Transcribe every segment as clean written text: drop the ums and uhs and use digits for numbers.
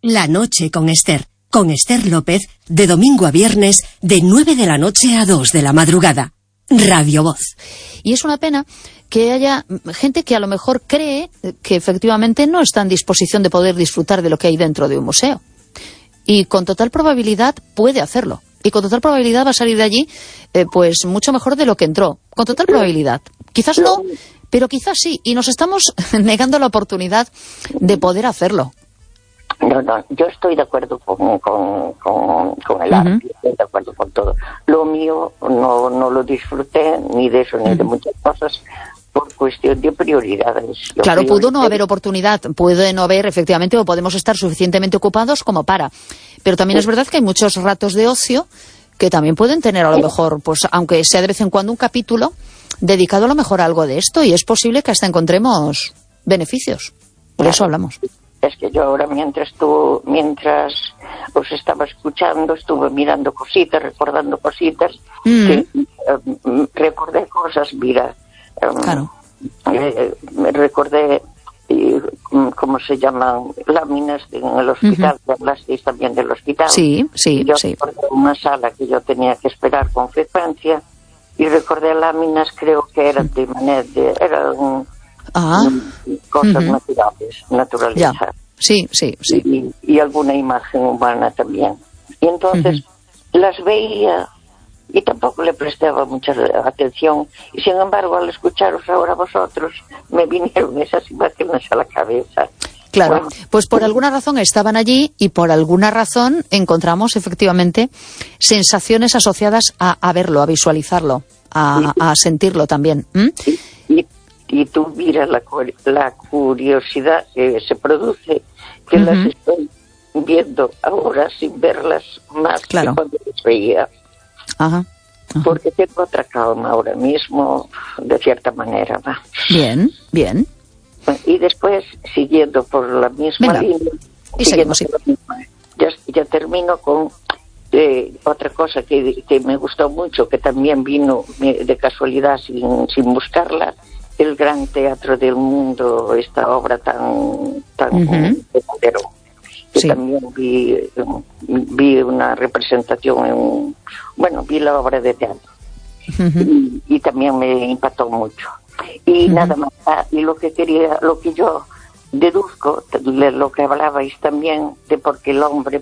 La noche con Esther López, de domingo a viernes, de 9 de la noche a 2 de la madrugada. Radio Voz. Y es una pena que haya gente que a lo mejor cree que efectivamente no está en disposición de poder disfrutar de lo que hay dentro de un museo. Y con total probabilidad puede hacerlo. Y con total probabilidad va a salir de allí pues mucho mejor de lo que entró. Con total probabilidad. Quizás no, pero quizás sí. Y nos estamos negando la oportunidad de poder hacerlo. No, yo estoy de acuerdo con el arte, estoy de acuerdo con todo. Lo mío no lo disfruté, ni de eso, ni de muchas cosas, por cuestión de prioridades. Claro, pudo no haber oportunidad, puede no haber, efectivamente, o podemos estar suficientemente ocupados como para. Pero también es verdad que hay muchos ratos de ocio que también pueden tener, a lo mejor, pues aunque sea de vez en cuando un capítulo dedicado a lo mejor a algo de esto, y es posible que hasta encontremos beneficios. Por eso hablamos. Es que yo ahora, mientras os estaba escuchando, estuve mirando cositas, recordando cositas, que recordé cosas, mira. Claro. Recordé, ¿cómo se llaman? Láminas en el hospital, que hablasteis también del hospital. Sí. Yo recordé una sala que yo tenía que esperar con frecuencia, y recordé láminas, creo que eran de Manet, eran cosas naturales, ya. Sí. Y alguna imagen humana también. Y entonces las veía y tampoco le prestaba mucha atención, y sin embargo al escucharos ahora vosotros me vinieron esas imágenes a la cabeza. Claro, bueno, pues por alguna razón estaban allí y por alguna razón encontramos efectivamente sensaciones asociadas a verlo, a visualizarlo, a sentirlo también. Y tú miras la curiosidad que se produce, que las estoy viendo ahora sin verlas más que cuando las veía. Ajá. Porque tengo otra calma ahora mismo, de cierta manera. ¿va? Bien. Y después, siguiendo por la misma línea, y seguimos. Ya termino con otra cosa que me gustó mucho, que también vino de casualidad sin buscarla, el Gran Teatro del Mundo, esta obra tan verdadero. Que también vi una representación vi la obra de teatro y también me impactó mucho. Y nada más, y lo que yo deduzco de lo que hablabais también de por qué el hombre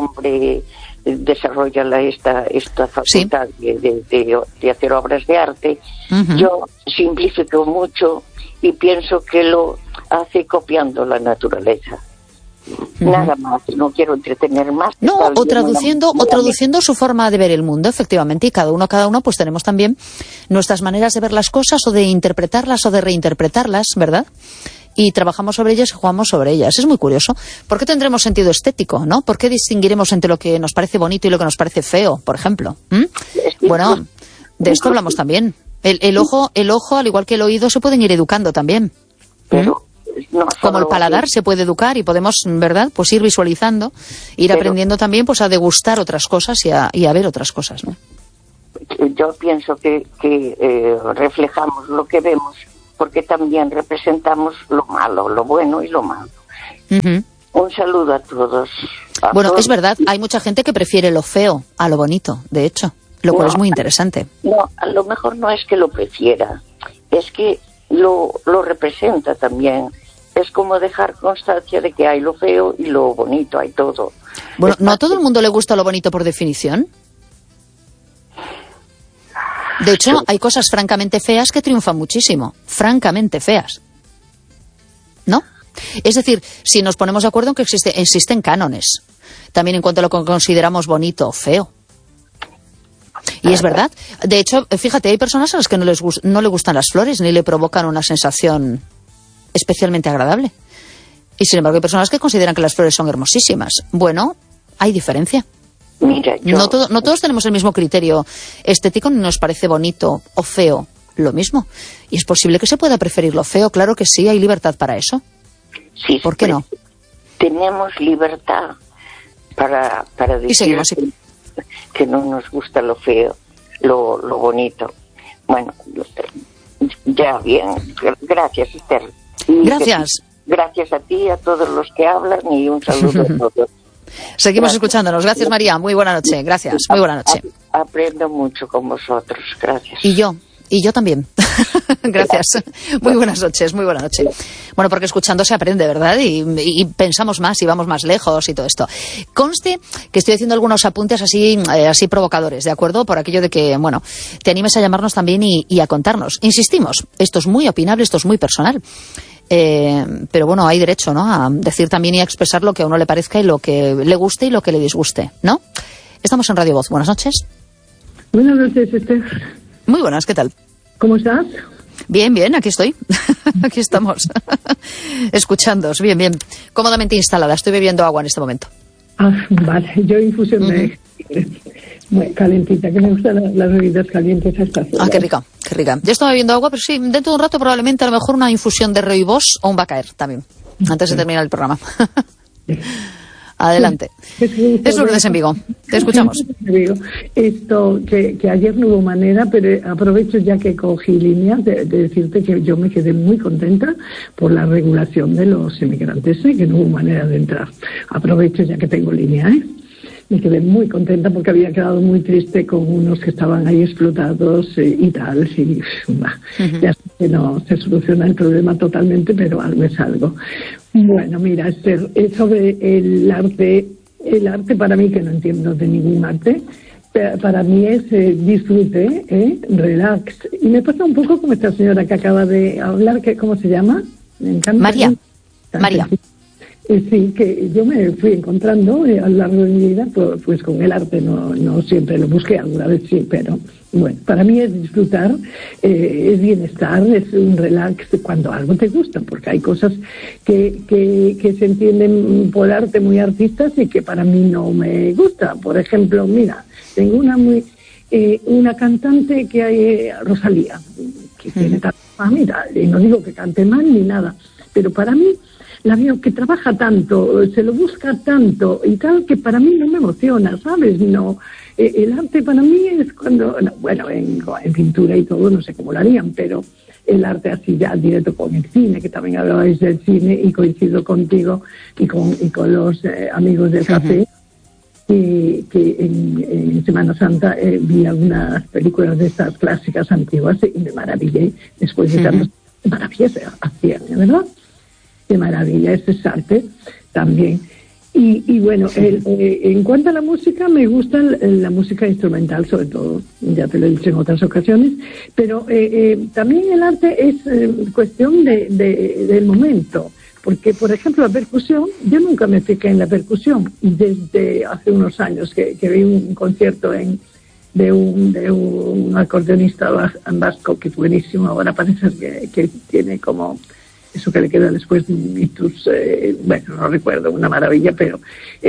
desarrolla esta facultad de hacer obras de arte. Yo simplifico mucho y pienso que lo hace copiando la naturaleza. Nada más, no quiero entretener más. No, o traduciendo su forma de ver el mundo, efectivamente, y cada uno pues tenemos también nuestras maneras de ver las cosas, o de interpretarlas o de reinterpretarlas, ¿verdad? Y trabajamos sobre ellas y jugamos sobre ellas. Es muy curioso. ¿Por qué tendremos sentido estético, no? ¿Por qué distinguiremos entre lo que nos parece bonito y lo que nos parece feo, por ejemplo? Bueno, de esto hablamos también. El ojo, al igual que el oído, se pueden ir educando también. Pero como el paladar se puede educar y podemos, ¿verdad?, pues ir visualizando, aprendiendo también pues a degustar otras cosas y a ver otras cosas, ¿no? Yo pienso que reflejamos lo que vemos, porque también representamos lo malo, lo bueno y lo malo. Un saludo a todos. Es verdad, hay mucha gente que prefiere lo feo a lo bonito, de hecho, lo cual es muy interesante. No, a lo mejor no es que lo prefiera, es que lo representa también. Es como dejar constancia de que hay lo feo y lo bonito, hay todo. Bueno, ¿no a todo el mundo le gusta lo bonito por definición? De hecho, hay cosas francamente feas que triunfan muchísimo. Francamente feas. ¿No? Es decir, si nos ponemos de acuerdo en que existen cánones, también en cuanto a lo que consideramos bonito o feo. Y es verdad. De hecho, fíjate, hay personas a las que no le gustan las flores ni le provocan una sensación especialmente agradable. Y sin embargo hay personas que consideran que las flores son hermosísimas. Bueno, hay diferencia. Mira, no todos tenemos el mismo criterio estético, ni nos parece bonito o feo lo mismo. Y es posible que se pueda preferir lo feo, claro que sí, hay libertad para eso. Sí, ¿por qué no? Tenemos libertad para decir que no nos gusta lo feo, lo bonito. Bueno, ya bien. Gracias, Esther. Gracias. Gracias a ti, a todos los que hablan y un saludo a todos. Seguimos escuchándonos. Gracias, María. Muy buena noche. Gracias. Muy buena noche. Aprendo mucho con vosotros. Gracias. Y yo también. Gracias. Muy buenas noches, muy buena noche. Bueno, porque escuchando se aprende, ¿verdad? Y pensamos más y vamos más lejos y todo esto. Conste que estoy haciendo algunos apuntes así provocadores, ¿de acuerdo? Por aquello de que, bueno, te animes a llamarnos también y a contarnos. Insistimos, esto es muy opinable, esto es muy personal. Pero bueno, hay derecho, ¿no?, a decir también y a expresar lo que a uno le parezca y lo que le guste y lo que le disguste, ¿no? Estamos en Radio Voz. Buenas noches. Buenas noches, Esther. Muy buenas, ¿qué tal? ¿Cómo estás? Bien, aquí estoy. Aquí estamos. Escuchándoos, bien. Cómodamente instalada. Estoy bebiendo agua en este momento. Vale. Yo infusión de muy calentita, que me gustan las bebidas calientes a estas horas. Qué rica. Yo estaba bebiendo agua, pero sí, dentro de un rato probablemente a lo mejor una infusión de rooibos o un Bacaer también, antes de terminar el programa. Adelante. Es lunes en Vigo. Te escuchamos. Esto, que ayer no hubo manera, pero aprovecho ya que cogí línea de decirte que yo me quedé muy contenta por la regulación de los inmigrantes, que no hubo manera de entrar. Aprovecho ya que tengo línea, Me quedé muy contenta porque había quedado muy triste con unos que estaban ahí explotados y tal. Y ya sé que no se soluciona el problema totalmente, pero algo es algo. Bueno, mira, Esther, sobre el arte para mí, que no entiendo de ningún arte, para mí es disfrute, relax. Y me pasa un poco como esta señora que acaba de hablar, que ¿cómo se llama? Me encanta. María. Sí, que yo me fui encontrando a lo largo de mi vida, pues con el arte, no siempre lo busqué, alguna vez sí, pero bueno, para mí es disfrutar, es bienestar, es un relax cuando algo te gusta, porque hay cosas que se entienden por arte muy artistas y que para mí no me gusta. Por ejemplo, mira, tengo una cantante que hay, Rosalía, que tiene tanta fama, y no digo que cante mal ni nada, pero para mí la veo que trabaja tanto, se lo busca tanto y tal, que para mí no me emociona, ¿sabes? No, el arte para mí es cuando, en pintura y todo no sé cómo lo harían, pero el arte así ya directo con el cine, que también hablabais del cine y coincido contigo y con los amigos del café, que en Semana Santa vi algunas películas de estas clásicas antiguas y me maravillé después de tantos maravillas hacían, ¿verdad? De maravilla, ese es arte también. Y bueno, en cuanto a la música, me gusta la música instrumental, sobre todo, ya te lo he dicho en otras ocasiones, pero también el arte es cuestión del momento, porque, por ejemplo, la percusión, yo nunca me fijé en la percusión, y desde hace unos años que vi un concierto de un acordeonista vasco, que es buenísimo, ahora parece que tiene como eso que le queda después de un ictus, no recuerdo, una maravilla, pero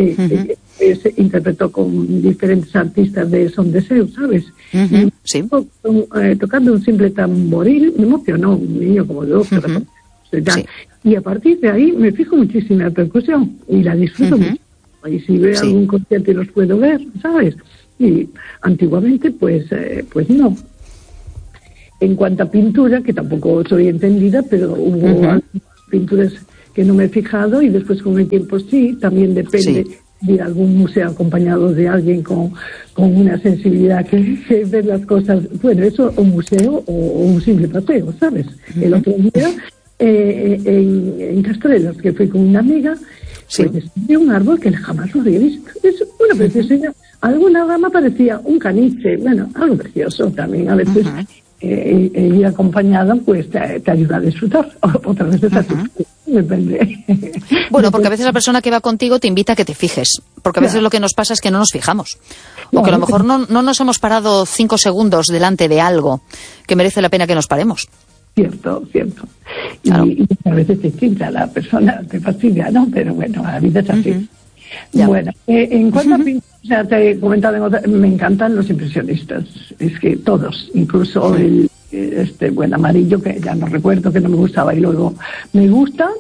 se interpretó con diferentes artistas de Son Deseo, ¿sabes? Sí. Tocando un simple tamboril, me emocionó, un niño como de 12 sí. Y a partir de ahí me fijo muchísimo en la percusión y la disfruto mucho. Y si veo algún concierto y los puedo ver, ¿sabes? Y antiguamente, pues no. En cuanto a pintura, que tampoco soy entendida, pero hubo algunas pinturas que no me he fijado y después con el tiempo sí, también depende de ir a algún museo acompañado de alguien con una sensibilidad que ver las cosas, bueno, eso, un museo o un simple paseo, ¿sabes? El otro día en Castrelos, que fui con una amiga, pues vi un árbol que jamás lo había visto. Es una preciosidad. Alguna rama parecía un caniche, bueno, algo precioso también a veces. Ir acompañada pues te ayuda a disfrutar, otras veces depende. Bueno, porque a veces la persona que va contigo te invita a que te fijes, porque a veces lo que nos pasa es que no nos fijamos, o que a lo mejor no nos hemos parado 5 segundos delante de algo que merece la pena que nos paremos. Cierto. Claro. Y a veces te chincha la persona, te fastidia, ¿no? Pero bueno, la vida es así. Bueno, en cuanto a pintura, te he comentado me encantan los impresionistas, es que todos, incluso el buen amarillo, que ya no recuerdo, que no me gustaba y luego me gusta,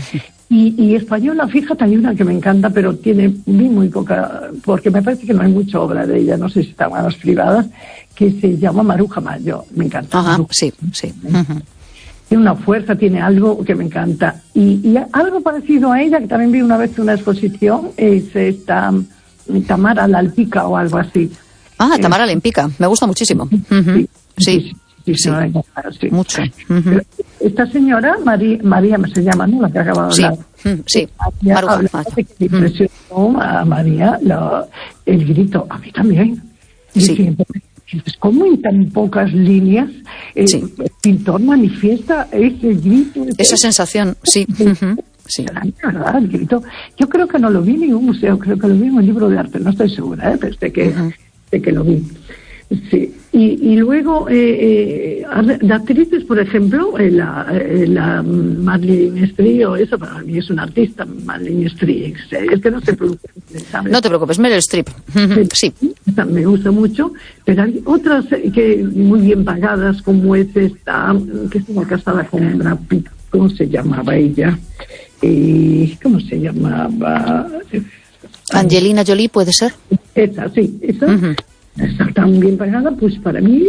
y española, fíjate, hay una que me encanta, pero vi muy poca, porque me parece que no hay mucha obra de ella, no sé si está en manos privadas, que se llama Maruja Mayo, me encanta. Sí. tiene una fuerza, tiene algo que me encanta. Y algo parecido a ella, que también vi una vez una exposición, es esta Tamara Lalpica o algo así. Ah, Tamara Lempica, me gusta muchísimo. Sí. Mucho. Esta señora, María se llama, ¿no? La que acaba de hablar. Sí, Maruja. Que me impresionó a María el grito, a mí también. Sí. ¿Cómo en tan pocas líneas el pintor manifiesta ese grito? Esa sensación, sí. Sí. ¿Verdad? El grito. Yo creo que no lo vi en ningún museo, creo que lo vi en un libro de arte, no estoy segura, pero de que lo vi. Sí. Y luego, de actrices, por ejemplo, la Marlene Stree, eso para mí es una artista, Marlene Stree, es que no se produce, ¿sabes? No te preocupes, Meryl Streep. Sí. Me gusta mucho, pero hay otras que muy bien pagadas, como es esta, que estuvo casada con Brad Pitt. ¿Cómo se llamaba ella? ¿Cómo se llamaba? Angelina Jolie, ¿puede ser? Esa, sí, esa. Está tan bien pagada, pues para mí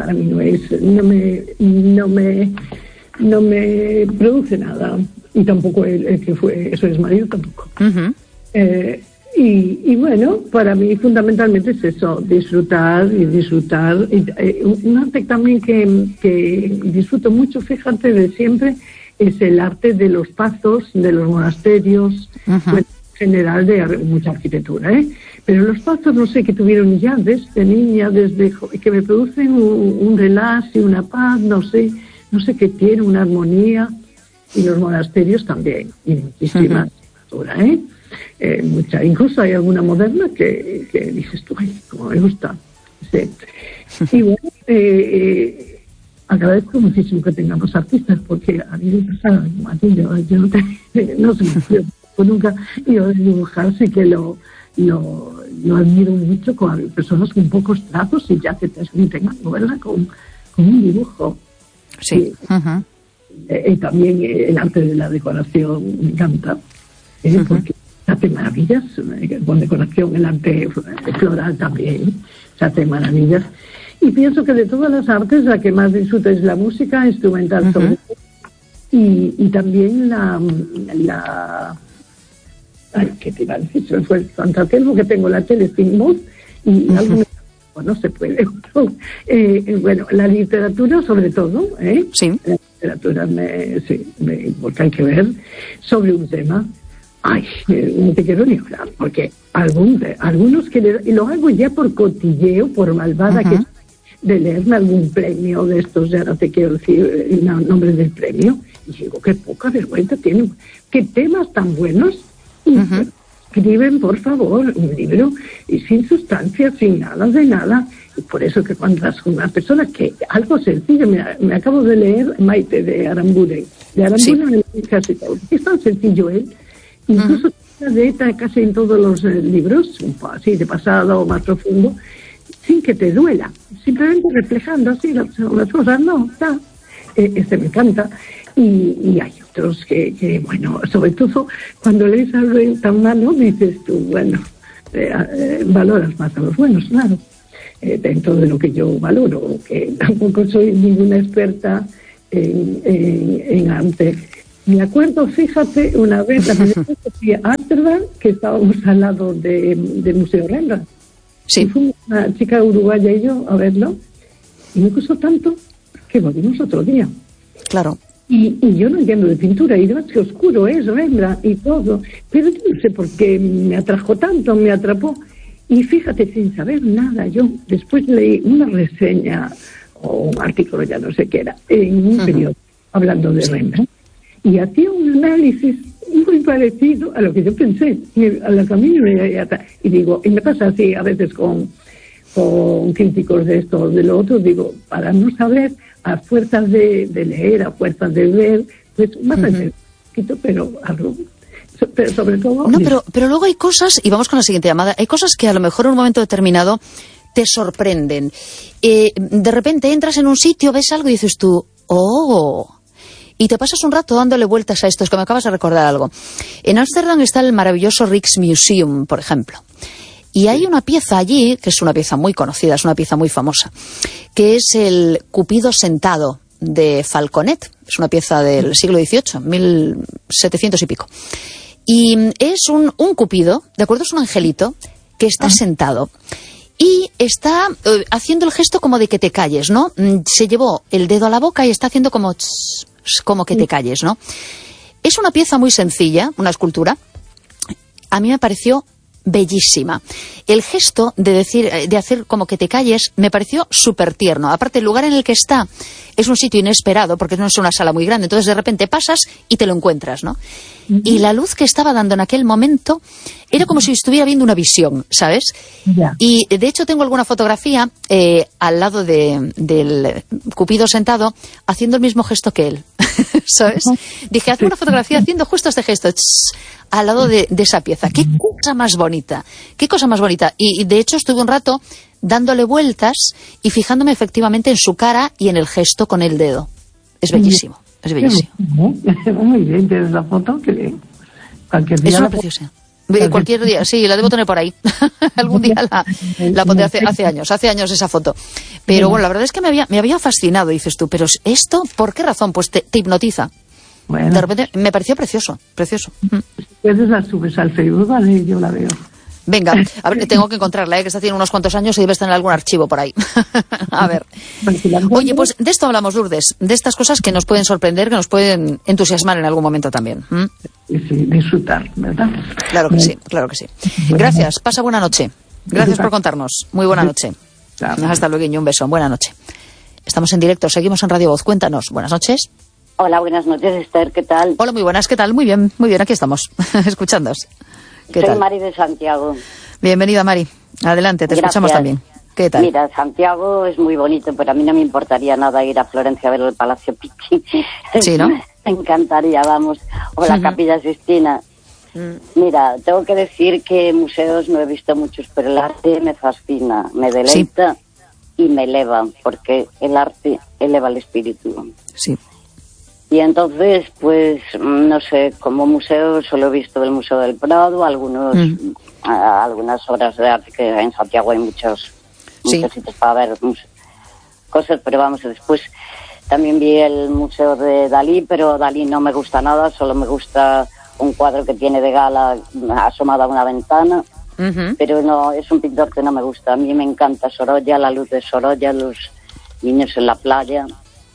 no me produce nada, y tampoco el que fue eso es marido tampoco. Y bueno, para mí fundamentalmente es eso, disfrutar. Un arte también que disfruto mucho, fíjate, de siempre, es el arte de los pazos, de los monasterios, en general de mucha arquitectura, pero los pazos, no sé, que tuvieron ya desde niña, que me producen un relax y una paz, no sé qué tiene, una armonía, y los monasterios también, y muchísima arquitectura, mucha, incluso hay alguna moderna que dices tú, ay, como me gusta. Sí. Y bueno, agradezco muchísimo que tengamos artistas, porque a mí me pasa, yo no se me nunca, yo dibujar sí que lo admiro mucho con personas con pocos trazos y ya que te transmiten algo, ¿verdad? Con un dibujo. Sí. También el arte de la decoración me encanta, porque hace maravillas, con decoración, el arte floral también se hace maravillas. Y pienso que de todas las artes la que más disfruto es la música instrumental, sobre todo, y también la ay, ¿qué te iba a decir? Se me fue el contratiempo, que tengo la tele sin voz y algo no se puede. Bueno, la literatura sobre todo, Sí. La literatura porque hay que ver sobre un tema. Ay, no te quiero ni hablar, porque algunos que lo hago ya por cotilleo, por malvada que de leerme algún premio de estos, ya no te quiero decir el nombre del premio, y digo, qué poca vergüenza tienen, qué temas tan buenos. Escriben, por favor, un libro y sin sustancia, sin nada de nada. Y por eso que cuando das con una persona que algo sencillo, me acabo de leer Maite de Aramburu. De Aramburu me leí casi todo. Es tan sencillo él. Incluso de casi en todos los libros, así de pasado o más profundo, sin que te duela. Simplemente reflejando así las cosas. No, está. Me encanta. Y hay otros que, bueno, sobre todo cuando lees algo tan malo, dices tú, bueno, valoras más a los buenos, claro, dentro de lo que yo valoro, que tampoco soy ninguna experta en arte. Me acuerdo, fíjate, una vez, la primera vez que fui a Ámsterdam, que estábamos al lado del Museo Rembrandt. Sí. Y fue una chica uruguaya y yo a verlo, y me gustó tanto que volvimos otro día. Claro. Y yo no entiendo de pintura, y además que oscuro es Rembrandt y todo, pero yo no sé por qué me atrajo tanto, me atrapó. Y fíjate, sin saber nada, yo después leí una reseña o un artículo, ya no sé qué era, en un periódico, hablando de Rembrandt, y hacía un análisis muy parecido a lo que yo pensé, a la familia, y digo, y me pasa así a veces con críticos de esto o de lo otro, digo, para no saber, a fuerzas de leer, a fuerzas de ver, pues más allá, pero algo, pero sobre todo... No, pero luego hay cosas, y vamos con la siguiente llamada, hay cosas que a lo mejor en un momento determinado te sorprenden. De repente entras en un sitio, ves algo y dices tú, ¡oh! Y te pasas un rato dándole vueltas a esto, es que me acabas de recordar algo. En Ámsterdam está el maravilloso Rijksmuseum, por ejemplo. Y hay una pieza allí, que es una pieza muy conocida, es una pieza muy famosa, que es el Cupido sentado de Falconet. Es una pieza del siglo XVIII, 1700 y pico. Y es un cupido, ¿de acuerdo? Es un angelito que está sentado y está haciendo el gesto como de que te calles, ¿no? Se llevó el dedo a la boca y está haciendo como que te calles, ¿no? Es una pieza muy sencilla, una escultura. A mí me pareció bellísima. El gesto de hacer como que te calles me pareció súper tierno. Aparte, el lugar en el que está es un sitio inesperado porque no es una sala muy grande. Entonces, de repente pasas y te lo encuentras, ¿no? Y la luz que estaba dando en aquel momento era como si estuviera viendo una visión, ¿sabes? Ya. Y, de hecho, tengo alguna fotografía al lado del Cupido sentado haciendo el mismo gesto que él, ¿sabes? Dije, haz una fotografía haciendo justo este gesto, al lado de esa pieza. ¡Qué cosa más bonita! ¡Qué cosa más bonita! Y de hecho estuve un rato dándole vueltas y fijándome efectivamente en su cara y en el gesto con el dedo. Es bellísimo, es bellísimo. Muy bien, ¿tienes la foto? Qué bien. Cualquier día Es una preciosa. Cualquier día, sí, la debo tener por ahí. Algún día la pondré hace años esa foto. Pero bueno, la verdad es que me había fascinado, dices tú, pero esto, ¿por qué razón? Pues te hipnotiza. Bueno. De repente me pareció precioso, precioso. Puedes la subes al Facebook, vale, yo la veo. Venga, a ver, tengo que encontrarla, que esta tiene unos cuantos años y debe estar en algún archivo por ahí. A ver. Oye, pues de esto hablamos, Lourdes, de estas cosas que nos pueden sorprender, que nos pueden entusiasmar en algún momento también. Sí, disfrutar, ¿verdad? Claro que sí, claro que sí. Gracias, pasa buena noche. Gracias por contarnos. Muy buena noche. Hasta luego, y un beso. Buena noche. Estamos en directo, seguimos en Radio Voz. Cuéntanos. Buenas noches. Hola, buenas noches, Esther, ¿qué tal? Hola, muy buenas, ¿qué tal? Muy bien, aquí estamos, escuchándos. ¿Qué Soy tal? Mari de Santiago. Bienvenida, Mari. Adelante, te escuchamos también. ¿Qué tal? Mira, Santiago es muy bonito, pero a mí no me importaría nada ir a Florencia a ver el Palacio Pitti. Sí, ¿no? Me encantaría, vamos. O la Capilla Sistina. Mira, tengo que decir que museos no he visto muchos, pero el arte me fascina, me deleita y me eleva, porque el arte eleva el espíritu. Sí. Y entonces, pues, no sé, como museo solo he visto el Museo del Prado, algunas obras de arte, que en Santiago hay muchos sitios para ver cosas, pero vamos, después también vi el Museo de Dalí, pero Dalí no me gusta nada, solo me gusta un cuadro que tiene de Gala asomado a una ventana, pero no, es un pintor que no me gusta. A mí me encanta Sorolla, la luz de Sorolla, los niños en la playa,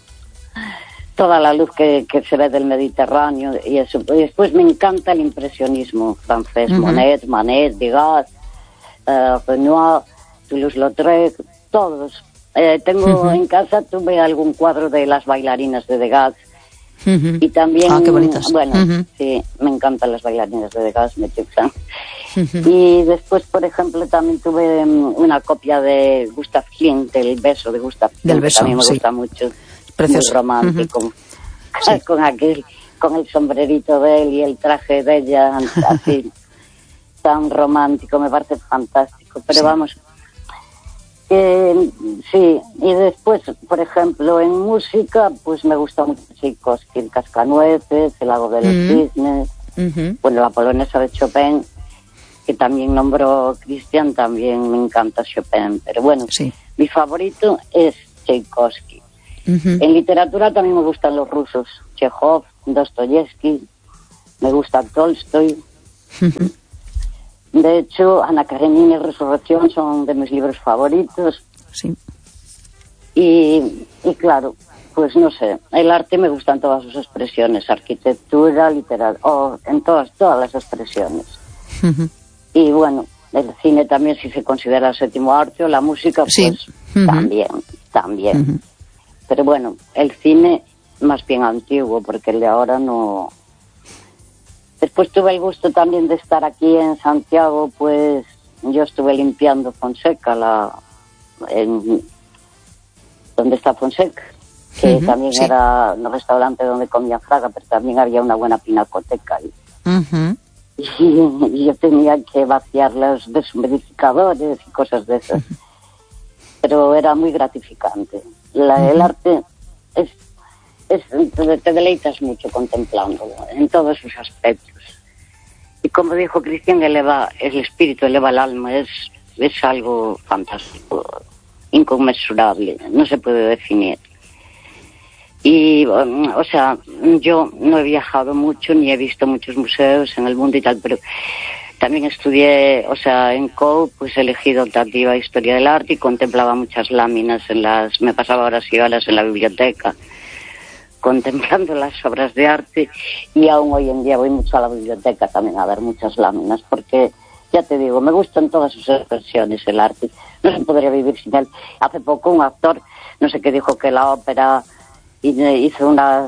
toda la luz que se ve del Mediterráneo y eso. Y después me encanta el impresionismo francés, Monet, Degas, Renoir, Toulouse-Lautrec, todos. Tengo en casa, tuve algún cuadro de las bailarinas de Degas y también, qué bonitas. Bueno, sí, me encantan las bailarinas de Degas, me chupan. Y después, por ejemplo, también tuve una copia de Gustav Klimt, del Beso de Gustav Klimt, del Beso, que también me gusta mucho. Precioso. Muy romántico. Con el sombrerito de él y el traje de ella, así, tan romántico, me parece fantástico. Pero vamos, sí, y después, por ejemplo, en música, pues me gusta mucho Tchaikovsky, el Cascanueces, el Lago de los Cisnes, bueno, la polonesa de Chopin, que también nombró Cristian, también me encanta Chopin, pero bueno, mi favorito es Tchaikovsky. En literatura también me gustan los rusos, Chekhov, Dostoyevsky, me gusta Tolstoy. De hecho, Ana Karenina y Resurrección son de mis libros favoritos. Sí. Y claro, pues no sé, el arte me gusta en todas sus expresiones, arquitectura, literatura, en todas las expresiones. Y bueno, el cine también, si se considera el séptimo arte, o la música, pues también. Pero bueno, el cine más bien antiguo, porque el de ahora no. Después tuve el gusto también de estar aquí en Santiago, pues yo estuve limpiando Fonseca, donde está Fonseca, que también era un restaurante donde comía Fraga, pero también había una buena pinacoteca ahí. Y yo tenía que vaciar los deshumidificadores y cosas de esas. Pero era muy gratificante. El arte te deleitas mucho contemplándolo en todos sus aspectos. Y como dijo Cristian, el espíritu, eleva el alma, es algo fantástico, inconmensurable, no se puede definir. Y, o sea, yo no he viajado mucho ni he visto muchos museos en el mundo y tal, pero también estudié, o sea, en COU, pues elegí optativa Historia del Arte y contemplaba muchas láminas me pasaba horas y horas en la biblioteca contemplando las obras de arte, y aún hoy en día voy mucho a la biblioteca también a ver muchas láminas, porque, ya te digo, me gustan todas sus expresiones, el arte. No se podría vivir sin él. Hace poco un actor, no sé qué, dijo que la ópera hizo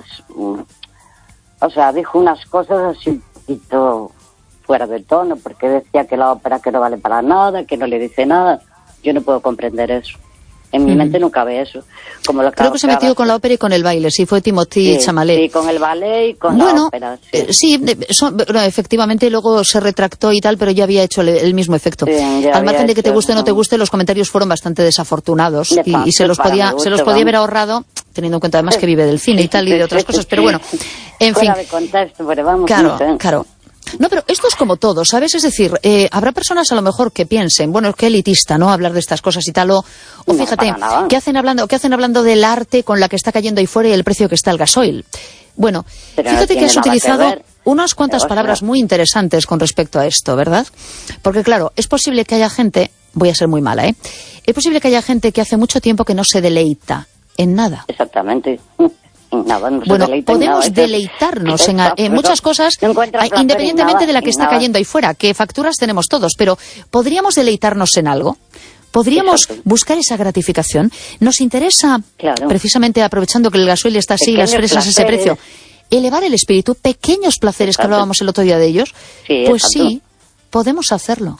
dijo unas cosas así un poquito fuera de tono, porque decía que la ópera que no vale para nada, que no le dice nada. Yo no puedo comprender eso. En mi mente no cabe eso. Creo que se metió con la ópera y con el baile, sí, fue Timothée Chalamet. Sí, con el ballet y con la ópera. Efectivamente, luego se retractó y tal, pero ya había hecho el mismo efecto. Sí, al margen de que te guste o no te guste, los comentarios fueron bastante desafortunados y se los podía haber ahorrado, teniendo en cuenta además que vive del cine y tal y de otras cosas, pero bueno, en fin. Fuera de contexto, pero vamos. Claro. No, pero esto es como todo, ¿sabes? Es decir, habrá personas a lo mejor que piensen, bueno, es que elitista, ¿no? Hablar de estas cosas y tal, o fíjate, ¿qué hacen hablando del arte con la que está cayendo ahí fuera y el precio que está el gasoil? Bueno, pero fíjate que has utilizado unas cuantas palabras muy interesantes con respecto a esto, ¿verdad? Porque claro, es posible que haya gente, voy a ser muy mala, es posible que haya gente que hace mucho tiempo que no se deleita en nada. Exactamente. Nada, no bueno, podemos deleitarnos en muchas cosas, independientemente de la que está cayendo ahí fuera, que facturas tenemos todos, pero ¿podríamos deleitarnos en algo? ¿Podríamos buscar esa gratificación? Nos interesa, precisamente aprovechando que el gasoil está así y las fresas ese precio, elevar el espíritu, pequeños placeres que hablábamos el otro día de ellos, pues sí, podemos hacerlo.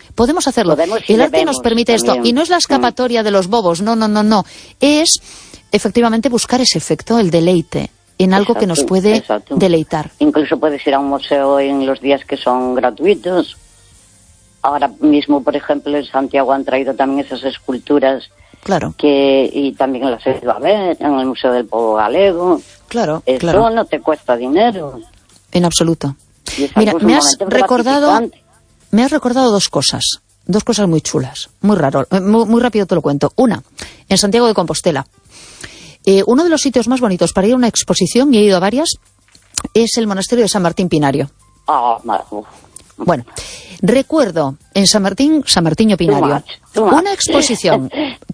El arte nos permite esto, y no es la escapatoria de los bobos, no, es efectivamente buscar ese efecto, el deleite, en algo que nos puede deleitar. Incluso puedes ir a un museo en los días que son gratuitos. Ahora mismo, por ejemplo, en Santiago han traído también esas esculturas. Claro. Y también las he ido a ver en el Museo del Povo Galego. Claro, Eso no te cuesta dinero. En absoluto. Mira, me has recordado dos cosas muy chulas, muy raro, muy rápido te lo cuento. Una, en Santiago de Compostela. Uno de los sitios más bonitos para ir a una exposición, y he ido a varias, es el monasterio de San Martín Pinario. Bueno, recuerdo en San Martiño Pinario, una exposición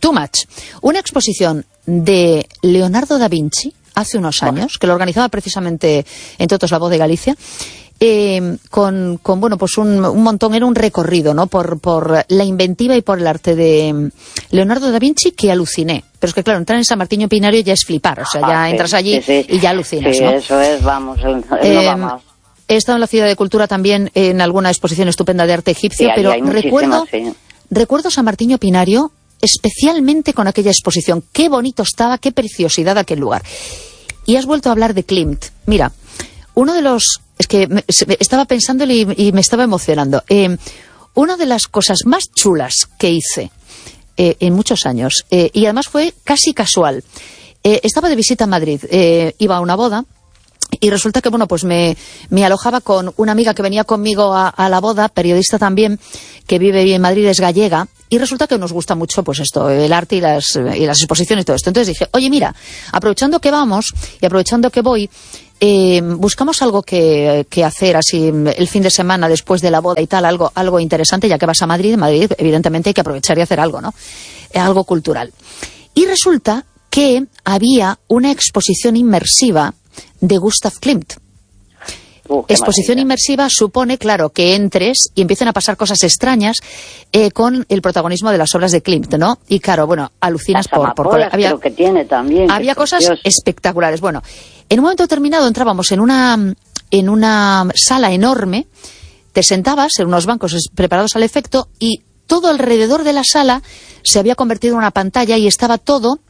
de Leonardo da Vinci hace unos años, que lo organizaba precisamente, entre otros, la Voz de Galicia, con pues un montón, era un recorrido, ¿no? Por la inventiva y por el arte de Leonardo da Vinci, que aluciné. Pero es que claro, entrar en San Martiño Pinario ya es flipar, o sea, ya entras allí y ya alucinas, sí, ¿no? Eso es, vamos, no va más. He estado en la Ciudad de Cultura también en alguna exposición estupenda de arte egipcio, sí, pero recuerdo San Martiño Pinario especialmente con aquella exposición. Qué bonito estaba, qué preciosidad aquel lugar. Y has vuelto a hablar de Klimt. Mira, uno de los... Es que estaba pensándolo y me estaba emocionando. Una de las cosas más chulas que hice en muchos años, y además fue casi casual, estaba de visita en Madrid, iba a una boda, y resulta que, pues me alojaba con una amiga que venía conmigo a la boda, periodista también, que vive en Madrid, es gallega, y resulta que nos gusta mucho, pues esto, el arte y las exposiciones y todo esto. Entonces dije, oye, mira, aprovechando que vamos y aprovechando que voy, buscamos algo que hacer así el fin de semana después de la boda y tal, algo interesante, ya que vas a Madrid. En Madrid, evidentemente, hay que aprovechar y hacer algo, ¿no? Algo cultural. Y resulta que había una exposición inmersiva de Gustav Klimt. Exposición inmersiva supone, claro, que entres y empiecen a pasar cosas extrañas con el protagonismo de las obras de Klimt, ¿no? Y claro, alucinas por había que tiene también. Había cosas espectaculares. Bueno, en un momento determinado entrábamos en una sala enorme, te sentabas en unos bancos preparados al efecto y todo alrededor de la sala se había convertido en una pantalla y estaba todo,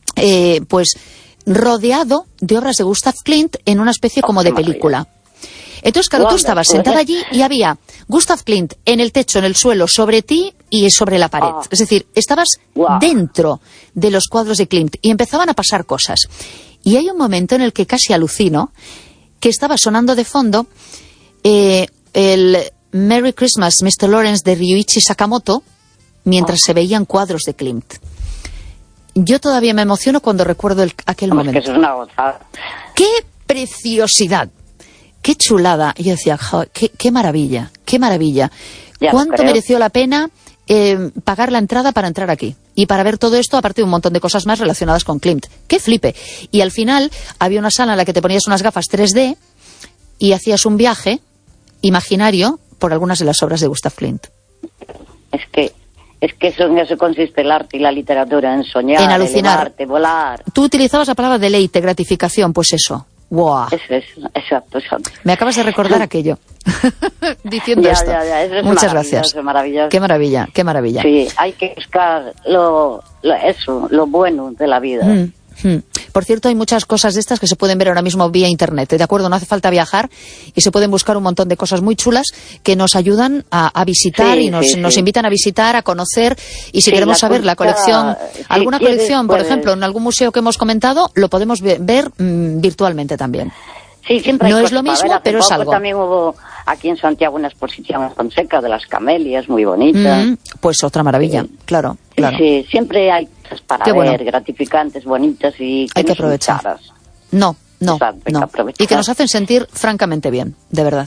rodeado de obras de Gustav Klimt en una especie como de película. Entonces, claro, tú estabas sentada allí y había Gustav Klimt en el techo, en el suelo, sobre ti y sobre la pared. Es decir, estabas dentro de los cuadros de Klimt y empezaban a pasar cosas. Y hay un momento en el que casi alucino, que estaba sonando de fondo el Merry Christmas, Mr. Lawrence de Ryuichi Sakamoto, mientras se veían cuadros de Klimt. Yo todavía me emociono cuando recuerdo aquel momento. Es que eso es una gozada. ¡Qué preciosidad! ¡Qué chulada! Y yo decía, qué maravilla, qué maravilla. ¿Cuánto mereció la pena pagar la entrada para entrar aquí? Y para ver todo esto, aparte de un montón de cosas más relacionadas con Klimt. ¡Qué flipe! Y al final había una sala en la que te ponías unas gafas 3D y hacías un viaje imaginario por algunas de las obras de Gustav Klimt. Es que en eso consiste el arte y la literatura, en soñar, en alucinar, elevarte, volar. Tú utilizabas la palabra deleite, gratificación, pues eso. ¡Wow! Eso, exacto. Me acabas de recordar aquello. Diciendo esto. Eso es muchas gracias. Maravilloso. Qué maravilla. Sí, hay que buscar lo bueno de la vida. Por cierto, hay muchas cosas de estas que se pueden ver ahora mismo vía internet, ¿de acuerdo? No hace falta viajar y se pueden buscar un montón de cosas muy chulas que nos ayudan a visitar y nos invitan a visitar, a conocer, y si queremos saber la colección, alguna colección, por ejemplo, en algún museo que hemos comentado, lo podemos ver virtualmente también. Sí, siempre hay no es lo mismo, pero es algo. También hubo aquí en Santiago una exposición en Fonseca de las camelias, muy bonita. Pues otra maravilla, claro. Sí, siempre hay cosas para ver, gratificantes, bonitas y que hay que aprovechar. No. Y que nos hacen sentir francamente bien, de verdad.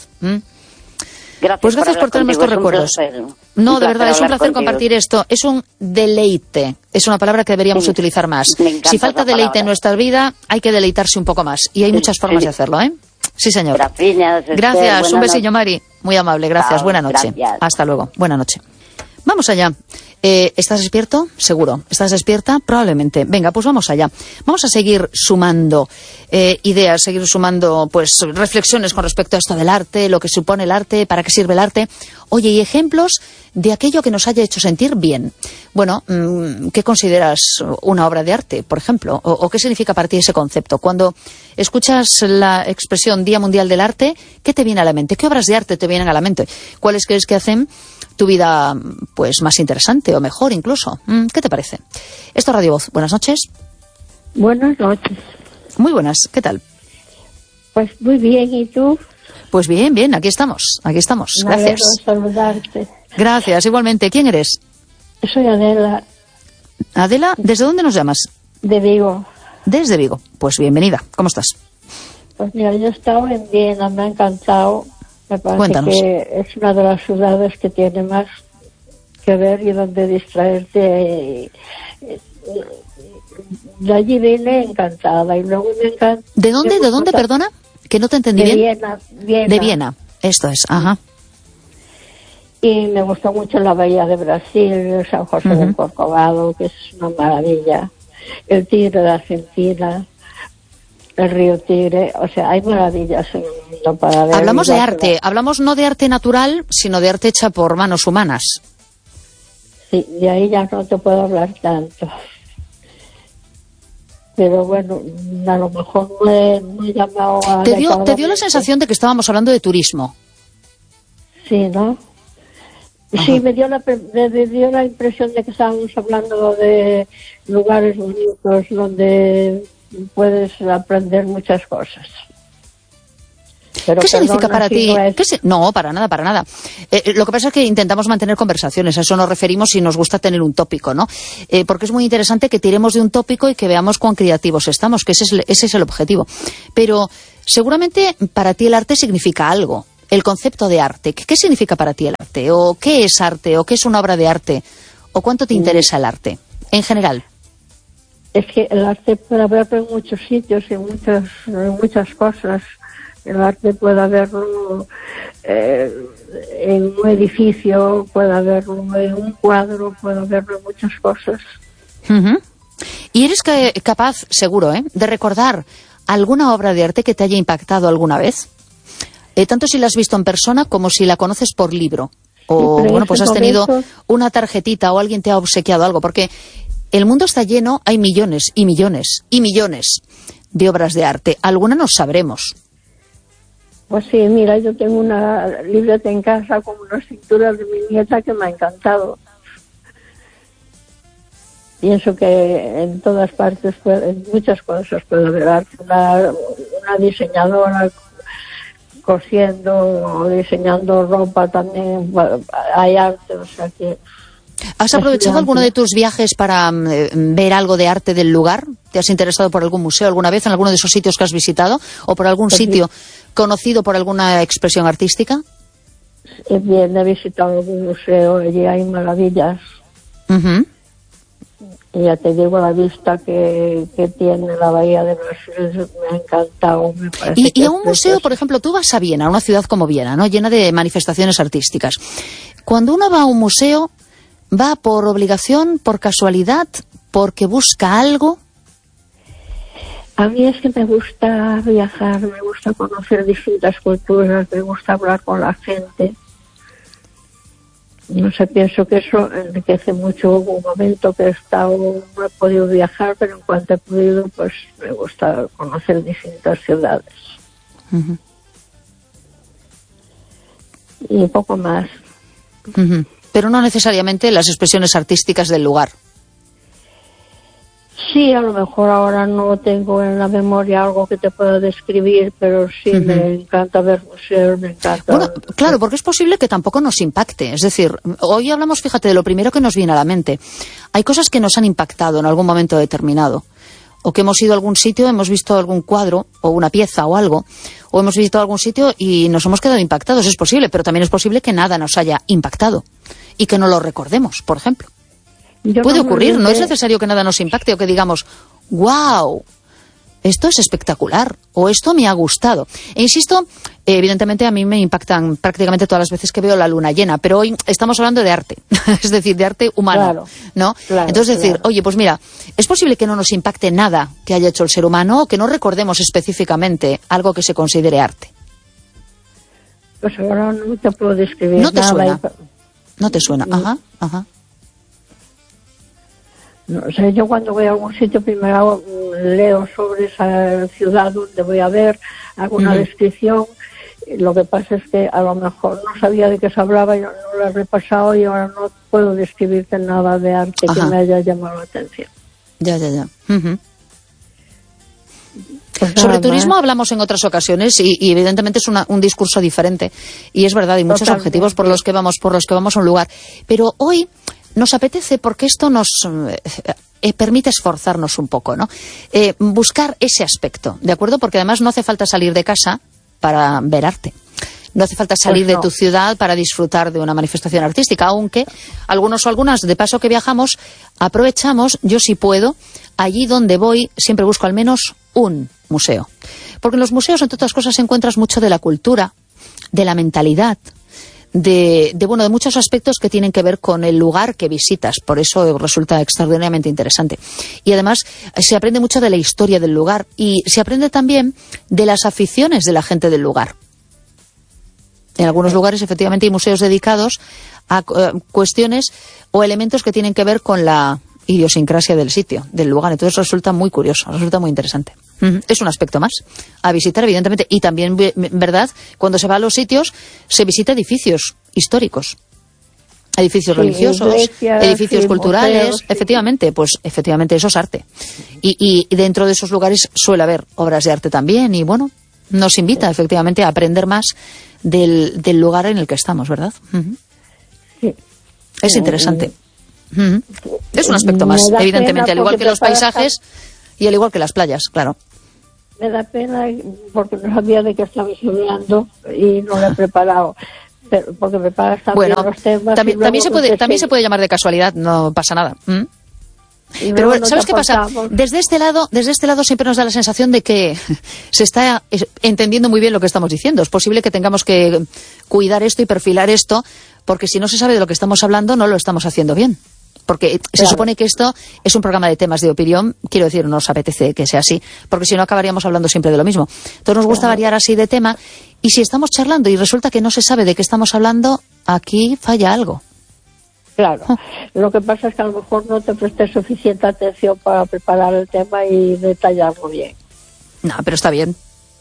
Gracias por traerme estos recuerdos. No, de verdad, es un placer compartir esto. Es un deleite. Es una palabra que deberíamos utilizar más. Si falta deleite en nuestra vida, hay que deleitarse un poco más. Y hay muchas formas de hacerlo, ¿eh? Sí, señor. Gracias. Un besillo, Mari. Muy amable. Gracias. Buena noche. Hasta luego. Buena noche. Vamos allá. ¿Estás despierto? Seguro. ¿Estás despierta? Probablemente. Venga, pues vamos allá. Vamos a seguir sumando ideas, seguir sumando pues reflexiones con respecto a esto del arte, lo que supone el arte, para qué sirve el arte. Oye, y ejemplos de aquello que nos haya hecho sentir bien. Bueno, ¿qué consideras una obra de arte, por ejemplo? ¿O qué significa para ti ese concepto? Cuando escuchas la expresión Día Mundial del Arte, ¿qué te viene a la mente? ¿Qué obras de arte te vienen a la mente? ¿Cuáles crees que hacen tu vida pues más interesante o mejor incluso? ¿Qué te parece? Esto es Radio Voz. Buenas noches. Buenas noches. Muy buenas. ¿Qué tal? Pues muy bien. ¿Y tú? Pues bien. Aquí estamos. Gracias. Me alegro de saludarte. Gracias. Igualmente. ¿Quién eres? Soy Adela. Adela, ¿desde dónde nos llamas? De Vigo. Desde Vigo. Pues bienvenida. ¿Cómo estás? Pues mira, yo he estado en Viena, me ha encantado. Me parece Cuéntanos. que es una de las ciudades que tiene más que ver y donde distraerte. De allí vine encantada y luego me encanta. ¿De dónde, perdona? Que no te entendí bien. Viena. De Viena. Esto es, ajá. Y me gustó mucho la Bahía de Brasil, San José del Corcovado, que es una maravilla. El Tigre de Argentina, el río Tigre, o sea, hay maravillas en el mundo para ver. Hablamos de arte, hablamos no de arte natural, sino de arte hecha por manos humanas. Sí, de ahí ya no te puedo hablar tanto. Pero bueno, a lo mejor me he llamado a... ¿Te dio la sensación de que estábamos hablando de turismo? Sí, ¿no? Ajá. Sí, me dio la impresión de que estábamos hablando de lugares bonitos donde puedes aprender muchas cosas. Pero ¿qué significa para ti? No, para nada. Lo que pasa es que intentamos mantener conversaciones, a eso nos referimos si nos gusta tener un tópico, ¿no? Porque es muy interesante que tiremos de un tópico y que veamos cuán creativos estamos, que ese es el objetivo. Pero seguramente para ti el arte significa algo, el concepto de arte. ¿Qué significa para ti el arte? ¿O qué es arte? ¿O qué es una obra de arte? ¿O cuánto te interesa el arte, en general? Es que el arte puede haberlo en muchos sitios, en muchas cosas. El arte puede haberlo en un edificio, puede haberlo en un cuadro, puede haberlo en muchas cosas. ¿Y eres capaz, seguro, de recordar alguna obra de arte que te haya impactado alguna vez? Tanto si la has visto en persona como si la conoces por libro. O, bueno, pues has tenido una tarjetita o alguien te ha obsequiado algo. Porque el mundo está lleno, hay millones y millones y millones de obras de arte. Alguna nos sabremos. Pues sí, mira, yo tengo una libreta en casa con unas pinturas de mi nieta que me ha encantado. Pienso que en todas partes, en muchas cosas puede haber arte. Una diseñadora cosiendo o diseñando ropa también hay arte, o sea que... ¿Has aprovechado alguno de tus viajes para ver algo de arte del lugar? ¿Te has interesado por algún museo alguna vez en alguno de esos sitios que has visitado? ¿O por algún sitio conocido por alguna expresión artística? Bien, he visitado algún museo, allí hay maravillas. Y ya te digo, la vista que tiene la Bahía de Brasil me ha encantado. Me parece y a un museo, por ejemplo, tú vas a Viena, a una ciudad como Viena, ¿no?, llena de manifestaciones artísticas. Cuando uno va a un museo, ¿va por obligación, por casualidad, porque busca algo? A mí es que me gusta viajar, me gusta conocer distintas culturas, me gusta hablar con la gente. No sé, pienso que eso enriquece mucho. Hubo un momento que no he podido viajar, pero en cuanto he podido, pues me gusta conocer distintas ciudades. Y poco más. Pero no necesariamente las expresiones artísticas del lugar. Sí, a lo mejor ahora no tengo en la memoria algo que te pueda describir, pero sí me encanta ver museos, me encanta... Bueno, claro, porque es posible que tampoco nos impacte. Es decir, hoy hablamos, fíjate, de lo primero que nos viene a la mente. Hay cosas que nos han impactado en algún momento determinado. O que hemos ido a algún sitio, hemos visto algún cuadro, o una pieza o algo, o hemos visitado algún sitio y nos hemos quedado impactados. Es posible, pero también es posible que nada nos haya impactado y que no lo recordemos, por ejemplo. Puede ocurrir, no es necesario que nada nos impacte o que digamos, wow, esto es espectacular o esto me ha gustado. E insisto, evidentemente a mí me impactan prácticamente todas las veces que veo la luna llena, pero hoy estamos hablando de arte, es decir, de arte humano, ¿no? Entonces decir, oye, pues mira, es posible que no nos impacte nada que haya hecho el ser humano o que no recordemos específicamente algo que se considere arte. Pues ahora no te puedo describir. No te suena. No te suena, ajá. No, o sea, yo cuando voy a algún sitio primero leo sobre esa ciudad donde voy a ver alguna descripción. Lo que pasa es que a lo mejor no sabía de qué se hablaba, yo no lo he repasado y ahora no puedo describirte nada de arte que me haya llamado la atención. Ya. Pues sobre turismo hablamos en otras ocasiones y evidentemente es un discurso diferente y es verdad, hay muchos objetivos por los que vamos a un lugar, pero hoy nos apetece, porque esto nos permite esforzarnos un poco, ¿no? Buscar ese aspecto, ¿de acuerdo? Porque además no hace falta salir de casa para ver arte. No hace falta salir de tu ciudad para disfrutar de una manifestación artística, aunque algunos o algunas, de paso que viajamos, aprovechamos, yo sí puedo, allí donde voy, siempre busco al menos un museo. Porque en los museos, entre otras cosas, encuentras mucho de la cultura, de la mentalidad, de muchos aspectos que tienen que ver con el lugar que visitas. Por eso resulta extraordinariamente interesante. Y además se aprende mucho de la historia del lugar y se aprende también de las aficiones de la gente del lugar. En algunos lugares, efectivamente, hay museos dedicados a cuestiones o elementos que tienen que ver con la idiosincrasia del sitio, del lugar. Entonces resulta muy curioso, resulta muy interesante. Es un aspecto más a visitar, evidentemente. Y también, ¿verdad?, cuando se va a los sitios, se visita edificios históricos, edificios religiosos, edificios culturales. Museos, efectivamente, pues efectivamente eso es arte. Y dentro de esos lugares suele haber obras de arte también. Y bueno, nos invita efectivamente a aprender más del lugar en el que estamos, ¿verdad? Sí. Es interesante. Es un aspecto más, evidentemente, al igual que los paisajes y al igual que las playas, claro. Me da pena porque no sabía de qué estabas hablando y no lo he preparado. Pero porque preparas también los temas. También se puede llamar de casualidad, no pasa nada. Pero bueno, ¿sabes qué pasa? Desde este lado siempre nos da la sensación de que se está entendiendo muy bien lo que estamos diciendo. Es posible que tengamos que cuidar esto y perfilar esto, porque si no se sabe de lo que estamos hablando, no lo estamos haciendo bien. Porque se supone que esto es un programa de temas de opinión, quiero decir, nos apetece que sea así, porque si no acabaríamos hablando siempre de lo mismo. Entonces nos gusta variar así de tema, y si estamos charlando y resulta que no se sabe de qué estamos hablando, aquí falla algo. Claro, lo que pasa es que a lo mejor no te prestes suficiente atención para preparar el tema y detallarlo bien. No, pero está bien.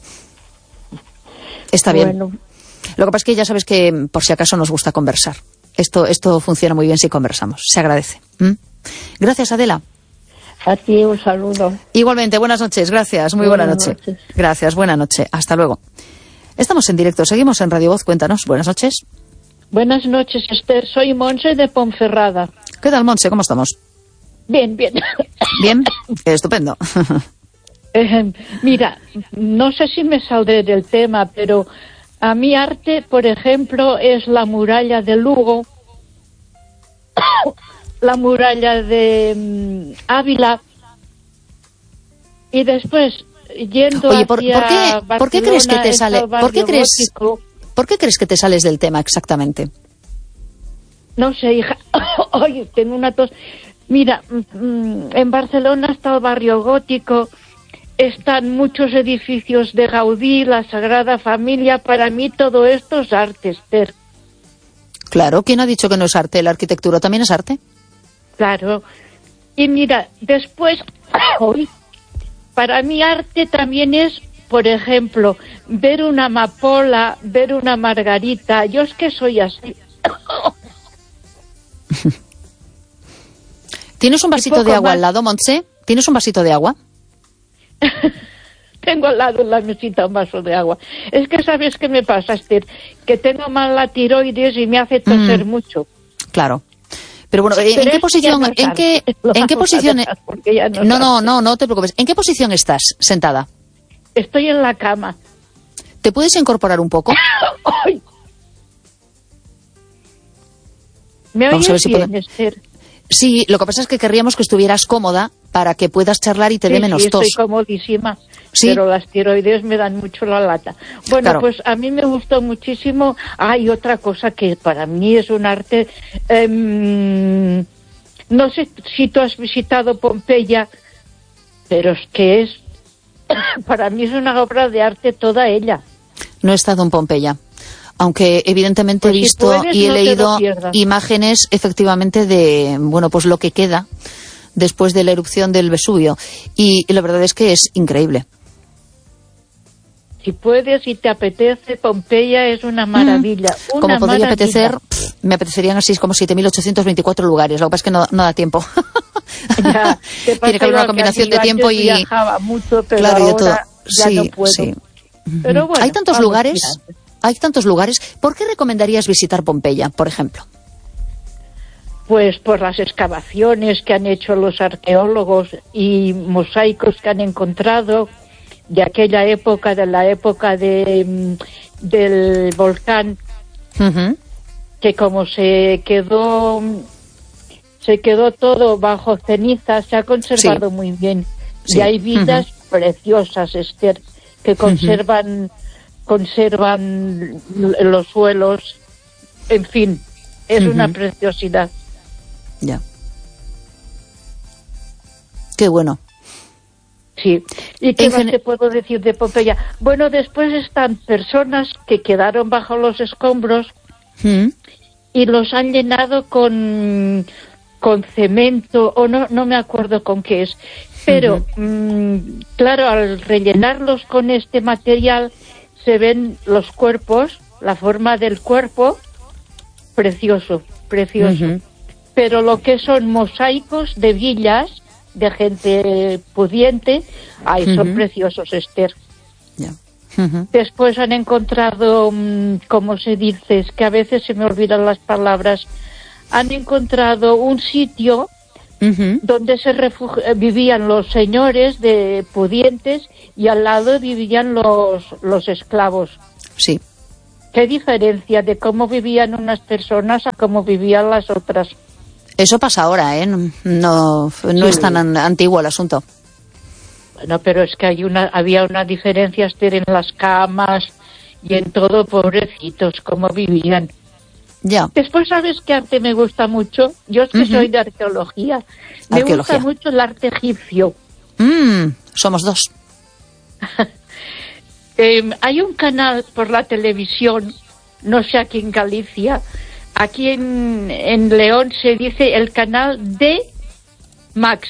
Está bien. Lo que pasa es que ya sabes que por si acaso nos gusta conversar. Esto funciona muy bien si conversamos. Se agradece. Gracias, Adela. A ti un saludo. Igualmente, buenas noches. Gracias. Muy buena noche. Gracias, buena noche. Hasta luego. Estamos en directo. Seguimos en Radio Voz. Cuéntanos. Buenas noches. Buenas noches, Esther. Soy Monse de Ponferrada. ¿Qué tal, Montse? ¿Cómo estamos? Bien, bien. Bien, estupendo. Mira, no sé si me saldré del tema, pero a mi arte, por ejemplo, es la muralla de Lugo, la muralla de Ávila, y después yendo Oye, hacia ¿por qué crees que te sale? ¿Por qué crees que te sales del tema exactamente? No sé, hija. Oye, tengo una tos. Mira, en Barcelona está el barrio gótico, están muchos edificios de Gaudí, la Sagrada Familia. Para mí todo esto es arte, Esther. Claro, ¿quién ha dicho que no es arte? ¿La arquitectura también es arte? Claro. Y mira, después, para mí arte también es, por ejemplo, ver una amapola, ver una margarita. Yo es que soy así. ¿Tienes un vasito de agua al lado, Montse? ¿Tienes un vasito de agua? Tengo al lado en la mesita un vaso de agua. Es que ¿sabes qué me pasa, Esther? Que tengo mal la tiroides y me hace toser mucho. Claro. Pero bueno, ¿en qué posición? ¿En qué posición? No te preocupes. ¿En qué posición estás sentada? Estoy en la cama. ¿Te puedes incorporar un poco? ¿Me oyes bien, Esther? Sí, lo que pasa es que querríamos que estuvieras cómoda para que puedas charlar y te dé menos tos. Sí, estoy comodísima, ¿sí? Pero las tiroides me dan mucho la lata. Bueno, claro. Pues a mí me gustó muchísimo. Hay otra cosa que para mí es un arte. No sé si tú has visitado Pompeya, pero es que para mí es una obra de arte toda ella. No he estado en Pompeya. Aunque evidentemente he visto y he leído imágenes efectivamente de, bueno, pues lo que queda después de la erupción del Vesubio. Y la verdad es que es increíble. Si puedes y te apetece, Pompeya es una maravilla. Como podría apetecer, me apetecerían así como 7.824 lugares. Lo que pasa es que no da tiempo. Ya, tiene que haber una combinación de tiempo y... viajaba mucho, pero claro, ahora ya no puedo. Sí. Pero bueno, hay tantos lugares. ¿Por qué recomendarías visitar Pompeya, por ejemplo? Pues por las excavaciones que han hecho los arqueólogos y mosaicos que han encontrado de aquella época, de la época del volcán, que como se quedó todo bajo ceniza, se ha conservado muy bien. Sí. Y hay vidas preciosas, Esther, que conservan los suelos, en fin, es una preciosidad. Ya. Qué bueno. Sí. ¿Y qué más te puedo decir de Pompeya? Bueno, después están personas que quedaron bajo los escombros y los han llenado con cemento, o no me acuerdo con qué es, pero claro, al rellenarlos con este material se ven los cuerpos, la forma del cuerpo, precioso. Pero lo que son mosaicos de villas, de gente pudiente, son preciosos, Esther. Yeah. Después han encontrado, como se dice, es que a veces se me olvidan las palabras, han encontrado un sitio donde vivían los señores de pudientes y al lado vivían los esclavos. Sí. ¿Qué diferencia de cómo vivían unas personas a cómo vivían las otras? Eso pasa ahora, ¿eh? No es tan antiguo el asunto. Bueno, pero es que había una diferencia, Esther, en las camas y en todo, pobrecitos, cómo vivían. Ya. Después, ¿sabes qué arte me gusta mucho? Yo es que soy de arqueología. Me gusta mucho el arte egipcio. Somos dos. Hay un canal por la televisión, no sé, aquí en Galicia, aquí en León se dice el canal de Max.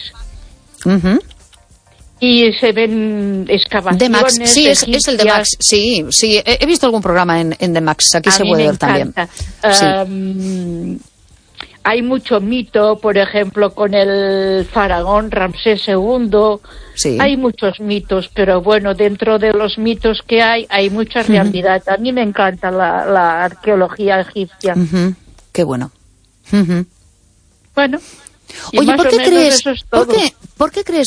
Y se ven excavaciones. De Max, sí, es el de Max, sí. He visto algún programa en The Max, aquí se puede ver también. Sí. Hay mucho mito, por ejemplo, con el faraón Ramsés II. Sí. Hay muchos mitos, pero bueno, dentro de los mitos que hay mucha realidad. A mí me encanta la arqueología egipcia. Qué bueno. Bueno. Oye, ¿por qué crees